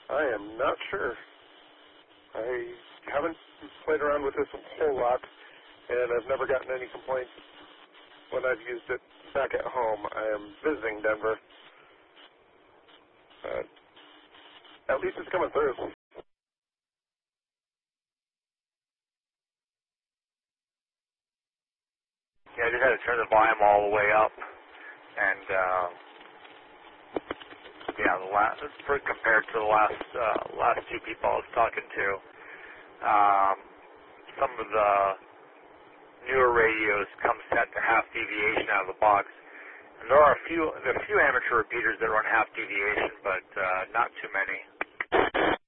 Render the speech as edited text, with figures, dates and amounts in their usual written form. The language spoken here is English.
I am not sure. I haven't played around with this a whole lot, and I've never gotten any complaints when I've used it back at home. I am visiting Denver. At least it's coming through. Yeah, I just had to turn the volume all the way up, and compared to the last two people I was talking to, some of the newer radios come set to half deviation out of the box, and there are a few amateur repeaters that run half deviation, but not too many.